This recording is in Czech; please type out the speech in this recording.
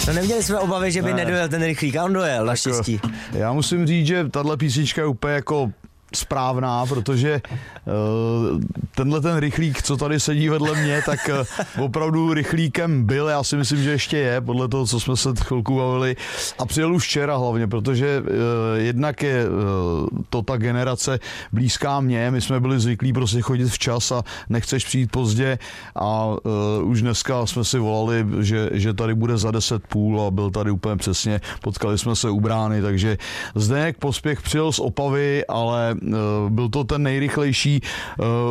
No neměli jsme obavy, že by nedojel ten rychlík, a on dojel, naštěstí. Já musím říct, že tahle písnička je úplně jako správná, protože tenhle ten rychlík, co tady sedí vedle mě, tak opravdu rychlíkem byl, já si myslím, že ještě je, podle toho, co jsme se chvilku bavili, a přijel už včera hlavně, protože jednak je to ta generace blízká mě, my jsme byli zvyklí prostě chodit včas a nechceš přijít pozdě a už dneska jsme si volali, že tady bude za 10:30 a byl tady úplně přesně, potkali jsme se u brány, takže Zdeněk Pospěch přijel z Opavy, ale byl to ten nejrychlejší